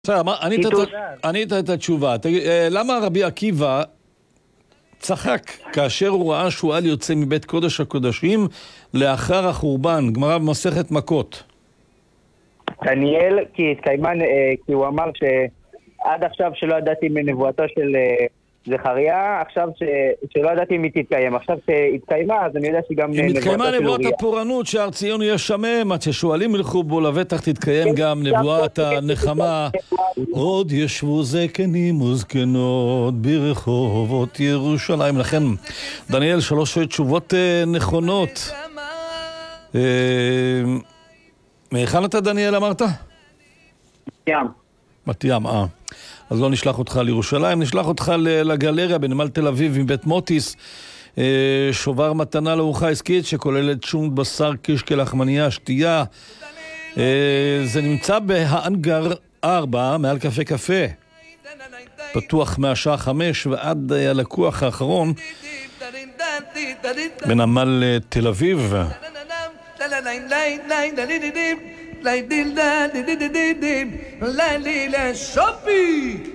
ענית את התשובה. למה רבי עקיבא צחק כאשר הוא ראה שועל יוצא מבית קודש הקודשים לאחר החורבן? גמרא במסכת מכות. דניאל, כי הוא אמר שעד עכשיו שלא ידעתי מנבואתו של זכריה, עכשיו שלא ידעתי אם היא תתקיים. עכשיו שהתקיימה, אז אני יודע שגם אם התקיימה נבואת הפורענות שהר ציון יהיה שמם, עד ששועלים ילכו בו, לבטח תתקיים גם נבואת הנחמה. עוד ישבו זקנים וזקנות ברחובות ירושלים. לכן, דניאל, 3 תשובות נכונות. מהיכן אתה, דניאל, אמרת? בת ים, אז לא נשלח אותך לירושלים, נשלח אותך לגלריה בנמל תל אביב עם בית מוטיס, שובר מתנה לארוחה עסקית שכוללת שום בשר, קישקע, לחמניה, שתייה. זה נמצא בהאנגר 4 מעל קפה קפה, פתוח מהשעה 5 ועד הלקוח האחרון בנמל תל אביב. La la la la la la la la la la la la